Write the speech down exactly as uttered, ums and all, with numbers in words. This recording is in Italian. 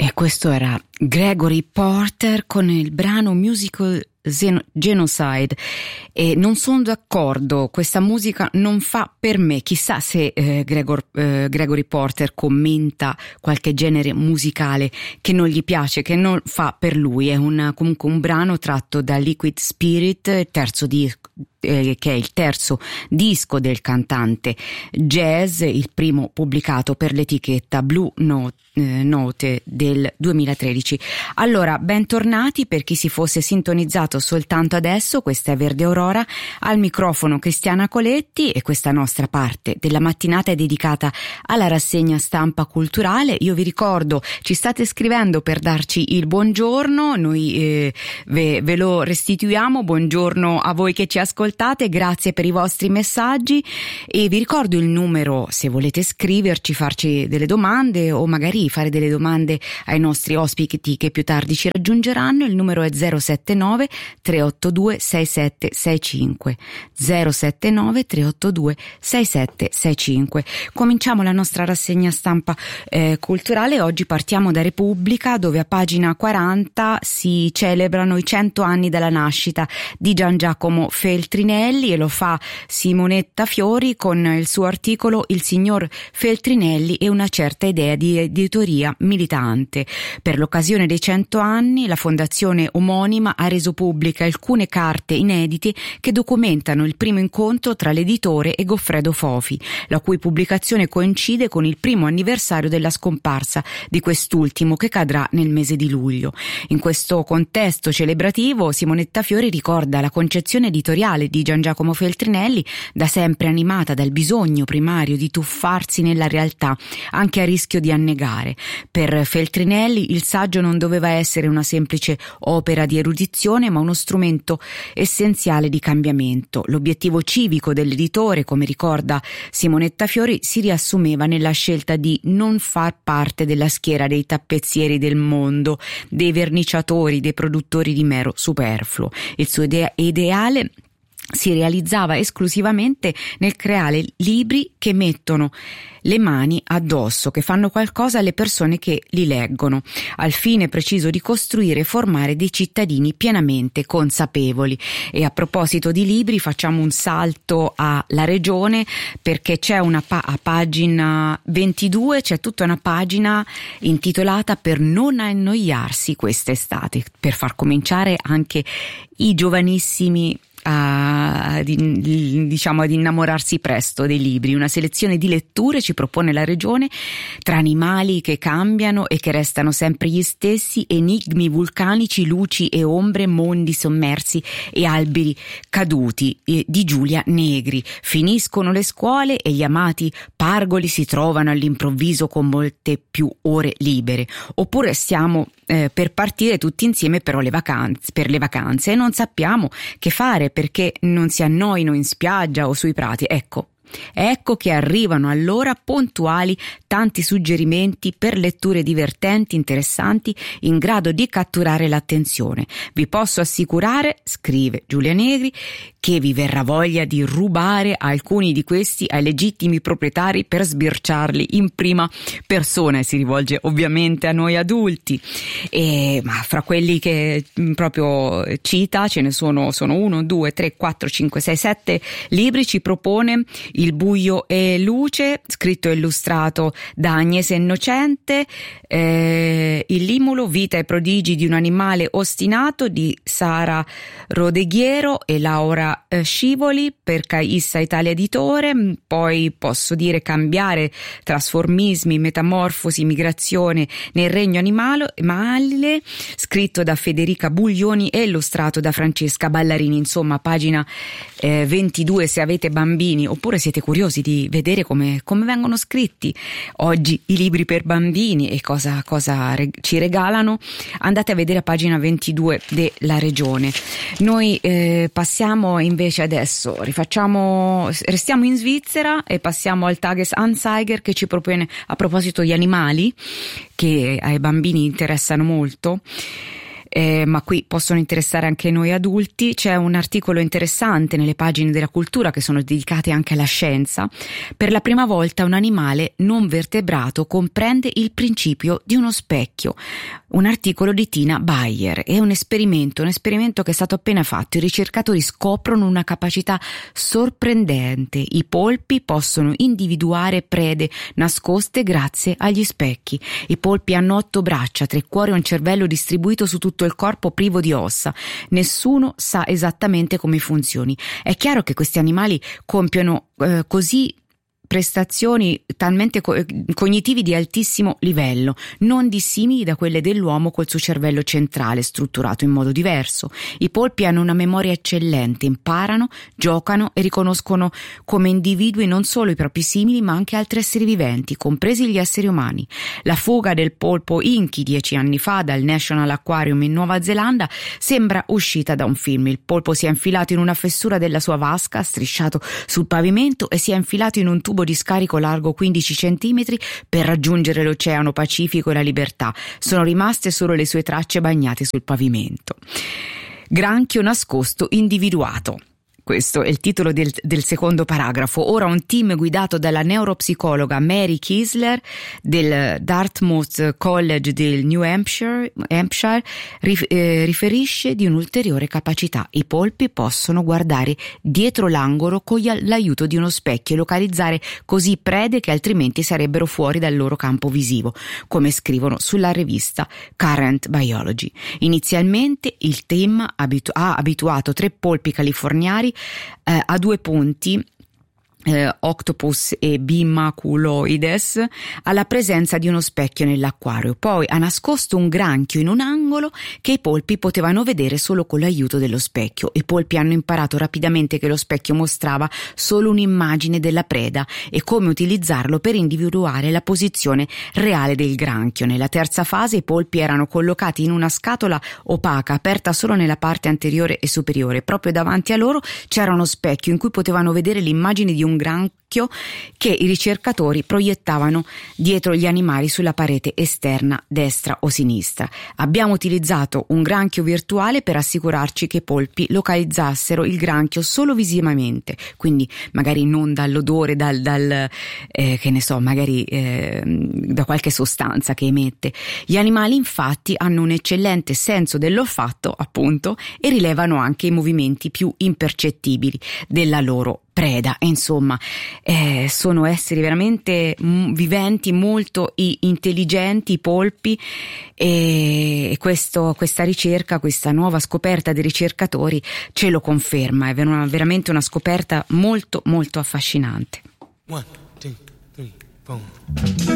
E questo era Gregory Porter con il brano Musical Genocide. E non sono d'accordo, questa musica non fa per me. Chissà se eh, Gregor, eh, Gregory Porter commenta qualche genere musicale che non gli piace, che non fa per lui. È un, comunque un brano tratto da Liquid Spirit, terzo disco, eh, che è il terzo disco del cantante jazz, il primo pubblicato per l'etichetta Blue Note, eh, Note del duemilatredici. Allora, bentornati per chi si fosse sintonizzato soltanto adesso. Questa è Verde Aurora, al microfono Cristiana Coletti, e questa nostra parte della mattinata è dedicata alla rassegna stampa culturale. Io vi ricordo, ci state scrivendo per darci il buongiorno, noi eh, ve, ve lo restituiamo. Buongiorno a voi che ci ascoltate, grazie per i vostri messaggi, e vi ricordo il numero se volete scriverci, farci delle domande o magari fare delle domande ai nostri ospiti che più tardi ci raggiungeranno. Il numero è zero sette nove tre otto due sei sette sei cinque, zero sette nove tre otto due sei sette sei cinque. Cominciamo la nostra rassegna stampa eh, culturale. Oggi partiamo da Repubblica, dove a pagina quaranta si celebrano i cento anni dalla nascita di Gian Giacomo Feltrinelli, e lo fa Simonetta Fiori con il suo articolo Il signor Feltrinelli e una certa idea di editoria militante. Per l'occasione dei cento anni la fondazione omonima ha reso pubbliche alcune carte inedite che documentano il primo incontro tra l'editore e Goffredo Fofi, la cui pubblicazione coincide con il primo anniversario della scomparsa di quest'ultimo, che cadrà nel mese di luglio. In questo contesto celebrativo Simonetta Fiori ricorda la concezione editoriale di Gian Giacomo Feltrinelli, da sempre animata dal bisogno primario di tuffarsi nella realtà, anche a rischio di annegare. Per Feltrinelli il saggio non doveva essere una semplice opera di erudizione, ma uno strumento essenziale di cambiamento. L'obiettivo civico dell'editore, come ricorda Simonetta Fiori, si riassumeva nella scelta di non far parte della schiera dei tappezzieri del mondo, dei verniciatori, dei produttori di mero superfluo. Il suo idea- ideale si realizzava esclusivamente nel creare libri che mettono le mani addosso, che fanno qualcosa alle persone che li leggono, al fine preciso di costruire e formare dei cittadini pienamente consapevoli. E a proposito di libri, facciamo un salto alla Regione, perché c'è una pa- a pagina ventidue c'è tutta una pagina intitolata Per non annoiarsi quest'estate, per far cominciare anche i giovanissimi a, diciamo, ad innamorarsi presto dei libri. Una selezione di letture ci propone la Regione, tra animali che cambiano e che restano sempre gli stessi, enigmi vulcanici, luci e ombre, mondi sommersi e alberi caduti, eh, di Giulia Negri. Finiscono le scuole e gli amati pargoli si trovano all'improvviso con molte più ore libere, oppure stiamo eh, per partire tutti insieme però le vacanze, per le vacanze, e non sappiamo che fare perché non si annoino in spiaggia o sui prati. Ecco, ecco che arrivano allora puntuali tanti suggerimenti per letture divertenti, interessanti, in grado di catturare l'attenzione. Vi posso assicurare, scrive Giulia Negri, che vi verrà voglia di rubare alcuni di questi ai legittimi proprietari per sbirciarli in prima persona, e si rivolge ovviamente a noi adulti. E, ma fra quelli che proprio cita ce ne sono, sono uno, due, tre, quattro, cinque, sei, sette libri. Ci propone Il buio e luce, scritto e illustrato da Agnese Innocente, eh, Il limulo, vita e prodigi di un animale ostinato di Sara Rodeghiero e Laura eh, Scivoli, per Caissa Italia Editore. Poi posso dire Cambiare, trasformismi, metamorfosi, migrazione nel regno animale, scritto da Federica Buglioni e illustrato da Francesca Ballarini. Insomma, pagina eh, ventidue, se avete bambini oppure siete curiosi di vedere come, come vengono scritti oggi i libri per bambini e cosa, cosa reg- ci regalano, andate a vedere a pagina ventidue della Regione. Noi eh, passiamo invece adesso, rifacciamo, restiamo in Svizzera e passiamo al Tagesanzeiger, che ci propone, a proposito di animali che ai bambini interessano molto, eh, ma qui possono interessare anche noi adulti. C'è un articolo interessante nelle pagine della Cultura che sono dedicate anche alla scienza. Per la prima volta un animale non vertebrato comprende il principio di uno specchio. Un articolo di Tina Bayer. È un esperimento, un esperimento che è stato appena fatto. I ricercatori scoprono una capacità sorprendente. I polpi possono individuare prede nascoste grazie agli specchi. I polpi hanno otto braccia, tre cuori e un cervello distribuito su tutto il corpo privo di ossa. Nessuno sa esattamente come funzioni. È chiaro che questi animali compiono eh, così prestazioni talmente co- cognitivi di altissimo livello, non dissimili da quelle dell'uomo col suo cervello centrale strutturato in modo diverso. I polpi hanno una memoria eccellente, imparano, giocano e riconoscono come individui non solo i propri simili ma anche altri esseri viventi, compresi gli esseri umani. La fuga del polpo Inky dieci anni fa dal National Aquarium in Nuova Zelanda sembra uscita da un film. Il polpo si è infilato in una fessura della sua vasca, strisciato sul pavimento e si è infilato in un tubo di scarico largo quindici centimetri per raggiungere l'Oceano Pacifico e la libertà. Sono rimaste solo le sue tracce bagnate sul pavimento. Granchio nascosto individuato. Questo è il titolo del, del secondo paragrafo. Ora un team guidato dalla neuropsicologa Mary Kiesler del Dartmouth College del New Hampshire, Hampshire rif, eh, riferisce di un'ulteriore capacità. I polpi possono guardare dietro l'angolo con l'aiuto di uno specchio e localizzare così prede che altrimenti sarebbero fuori dal loro campo visivo, come scrivono sulla rivista Current Biology. Inizialmente il team abitu- ha abituato tre polpi californiani Eh, a due punti eh, Octopus e Bimaculoides alla presenza di uno specchio nell'acquario. Poi ha nascosto un granchio in un angolo che i polpi potevano vedere solo con l'aiuto dello specchio. I polpi hanno imparato rapidamente che lo specchio mostrava solo un'immagine della preda e come utilizzarlo per individuare la posizione reale del granchio. Nella terza fase i polpi erano collocati in una scatola opaca aperta solo nella parte anteriore e superiore. Proprio davanti a loro c'era uno specchio in cui potevano vedere l'immagine di un granchio che i ricercatori proiettavano dietro gli animali sulla parete esterna destra o sinistra. Abbiamo utilizzato un granchio virtuale per assicurarci che i polpi localizzassero il granchio solo visivamente, quindi magari non dall'odore, dal, dal eh, che ne so, magari eh, da qualche sostanza che emette. Gli animali infatti hanno un eccellente senso dell'olfatto, appunto, e rilevano anche i movimenti più impercettibili della loro preda. E insomma eh, sono esseri veramente m- viventi, molto i- intelligenti, i polpi, e questo, questa ricerca, questa nuova scoperta dei ricercatori ce lo conferma. È ver- veramente una scoperta molto molto affascinante. One, two, three, four.